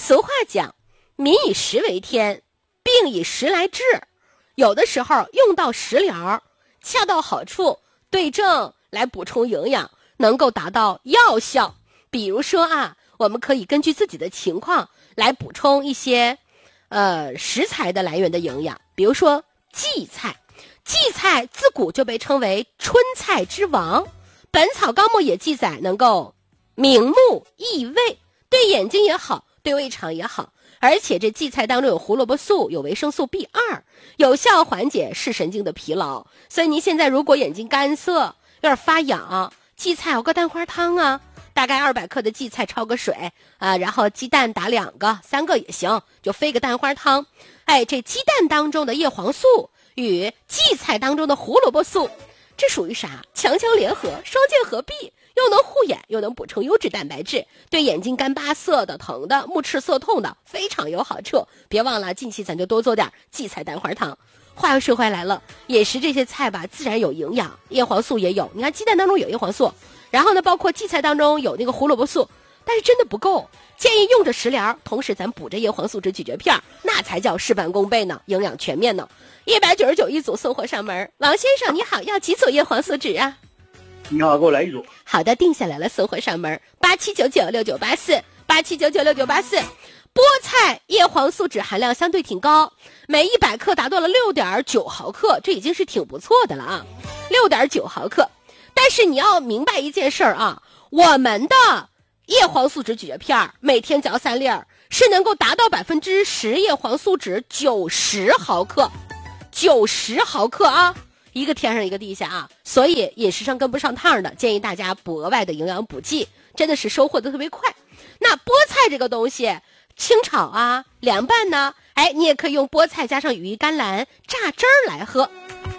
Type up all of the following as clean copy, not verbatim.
俗话讲，民以食为天，病以食来治。有的时候用到食疗，恰到好处，对症来补充营养，能够达到药效。比如说啊，我们可以根据自己的情况来补充一些食材的来源的营养。比如说荠菜，荠菜自古就被称为春菜之王，《本草纲目》也记载能够明目益胃，对眼睛也好，对胃肠也好。而且这荠菜当中有胡萝卜素，有维生素 B2， 有效缓解视神经的疲劳。所以您现在如果眼睛干涩，有点发痒，荠菜熬个蛋花汤啊，大概200克的荠菜焯个水然后鸡蛋打2个3个也行，就飞个蛋花汤。这鸡蛋当中的叶黄素与荠菜当中的胡萝卜素，这属于啥？强强联合，双剑合璧，又能护眼，又能补充优质蛋白质，对眼睛干巴涩的、疼的、目赤涩痛的非常有好处。别忘了，近期咱就多做点荠菜蛋花汤。话又说回来了，饮食这些菜吧，自然有营养，叶黄素也有。你看鸡蛋当中有叶黄素，然后呢，包括荠菜当中有那个胡萝卜素，但是真的不够，建议用着食疗，同时咱补着叶黄素脂咀嚼片，那才叫事半功倍呢，营养全面呢。199一组送货上门。王先生你好，要几组叶黄素脂啊？ 你好，给我来1组。 好的，定下来了，送货上门。87996984，87996984。菠菜叶黄素脂含量相对挺高，每100克达到了6.9毫克，这已经是挺不错的了啊，6.9毫克。但是你要明白一件事儿啊，我们的叶黄素脂咀嚼片每天嚼3粒，是能够达到10%叶黄素脂90毫克，90毫克啊，一个天上一个地下啊，所以饮食上跟不上趟的，建议大家补额外的营养补剂，真的是收获的特别快。那菠菜这个东西，清炒啊，凉拌呢，你也可以用菠菜加上羽衣甘蓝榨汁儿来喝。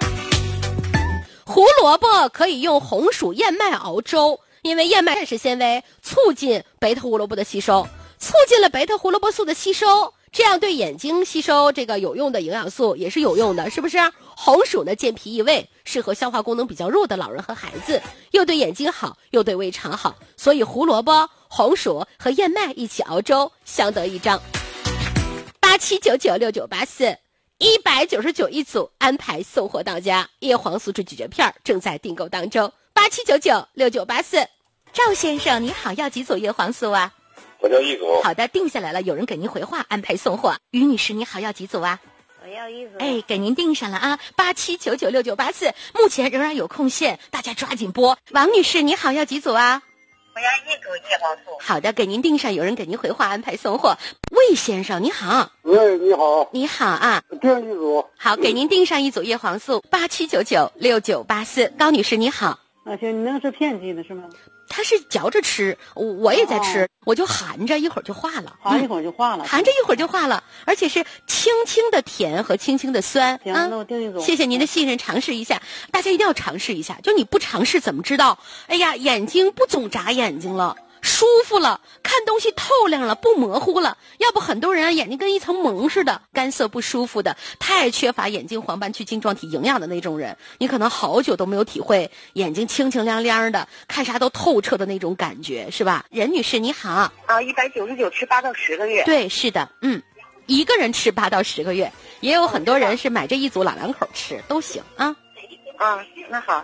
胡萝卜可以用红薯燕麦熬粥，因为燕麦膳食纤维促进贝塔胡萝卜的吸收，促进了贝塔胡萝卜素的吸收，这样对眼睛吸收这个有用的营养素也是有用的，是不是？红薯呢健脾益胃，适合消化功能比较弱的老人和孩子，又对眼睛好，又对胃肠好，所以胡萝卜、红薯和燕麦一起熬粥，相得益彰。87996984，199一组，安排送货到家。叶黄素脂咀嚼片正在订购当中。87996984。赵先生你好，要几组叶黄素啊？ 我要1组。 好的，定下来了，有人给您回话，安排送货。于女士你好，要几组啊？ 我要1组。 给您定上了啊，87996984，目前仍然有空限，大家抓紧拨。王女士你好，要几组啊？ 我要1组叶黄素。 好的，给您定上，有人给您回话，安排送货。魏先生你好。 喂，你好。 你好啊。 定1组。 好，给您定上1组叶黄素，87996984。高女士你好。 行，你那个是片剂的是吗？ 它是嚼着吃，我也在吃，我就含着，一会儿就化了。 含一会儿就化了。 含着一会儿就化了，而且是轻轻的甜和轻轻的酸。 行，那我定1组。 谢谢您的信任，尝试一下，大家一定要尝试一下。就你不尝试怎么知道？眼睛不总眨眼睛了，舒服了，看东西透亮了，不模糊了。要不很多人眼睛跟一层蒙似的，干涩不舒服的，太缺乏眼睛黄斑区晶状体营养的那种人，你可能好久都没有体会眼睛清清亮亮的，看啥都透彻的那种感觉，是吧？任女士你好。 199吃8到10个月。 对，是的，一个人吃8到10个月，也有很多人是买这1组老两口吃，都行啊。 那好。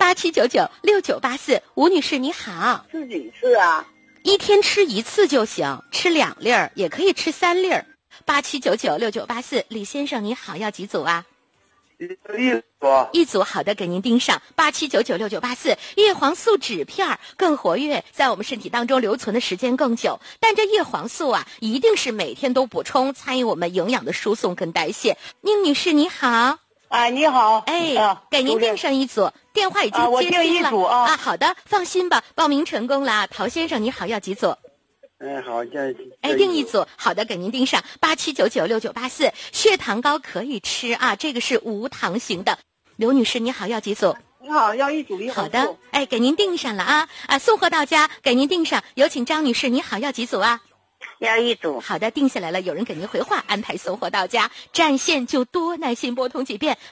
87996984，吴女士你好。 吃几次啊？ 一天吃1次就行，吃2粒儿，也可以吃3粒儿。87996984，李先生你好，要几组啊 ？1组。 1组，好的，给您盯上。87996984，叶黄素脂片更活跃，在我们身体当中留存的时间更久。但这叶黄素啊，一定是每天都补充，参与我们营养的输送跟代谢。宁女士你好。 你好。 给您定上1组，电话已经接通了。 我定1组啊。 好的，放心吧，报名成功了。陶先生你好，要几组？ 好， 定1组，好的，给您定上。87996984，血糖高可以吃啊，这个是无糖型的。刘女士你好，要几组？ 你好，要1组叶黄素。 好的，给您定上了啊，送货到家，给您定上。有请张女士你好，要几组啊？ 要1组。 好的，定下来了，有人给您回话，安排送货到家。占线就多耐心拨通几遍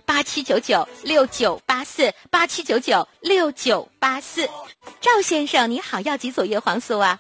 ，87996984，87996984。赵先生你好，要几组叶黄素啊？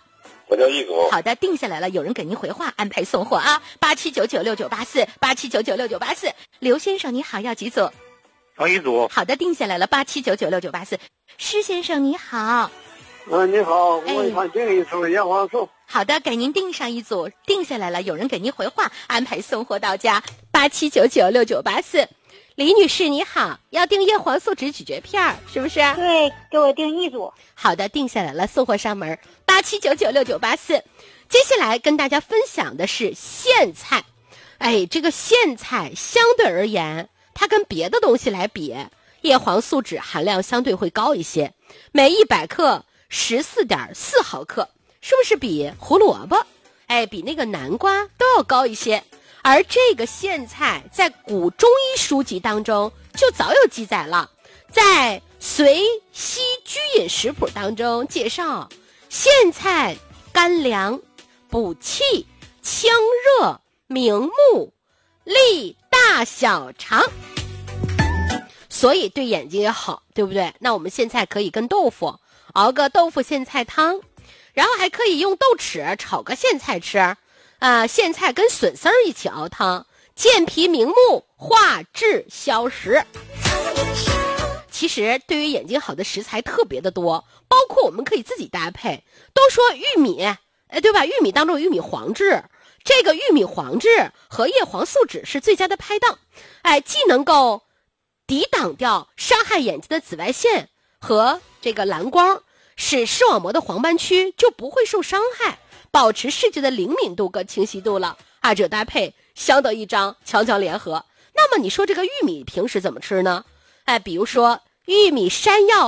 我叫易祖。 好的，定下来了，有人给您回话，安排送货啊，87996984，87996984。刘先生你好，要几组？ 要一组。 好的，定下来了，87996984。施先生你好。 你好，我想订一束叶黄素。 好的，给您订上一组，定下来了，有人给您回话，安排送货到家，87996984。李女士你好，要订叶黄素酯咀嚼片是不是？ 对，给我订一组。 好的，定下来了，送货上门，87996984。接下来跟大家分享的是苋菜。这个苋菜相对而言，它跟别的东西来比，叶黄素酯含量相对会高一些，每100克14.4毫克，是不是比胡萝卜比那个南瓜都要高一些？而这个苋菜在古中医书籍当中就早有记载了，在《随西居饮食谱》当中介绍，苋菜甘凉、补气、清热、明目、利大小肠，所以对眼睛也好，对不对？那我们苋菜可以跟豆腐熬个豆腐苋菜汤，然后还可以用豆豉炒个苋菜吃。苋菜跟笋丝一起熬汤，健脾明目，化滞消食。其实对于眼睛好的食材特别的多，包括我们可以自己搭配。都说玉米，对吧？玉米当中有玉米黄质，这个玉米黄质和叶黄素酯是最佳的拍档。既能够抵挡掉伤害眼睛的紫外线和这个蓝光，使视网膜的黄斑区就不会受伤害，保持视觉的灵敏度跟清晰度了。二者搭配相得益彰，强强联合。那么你说这个玉米平时怎么吃呢？比如说玉米山药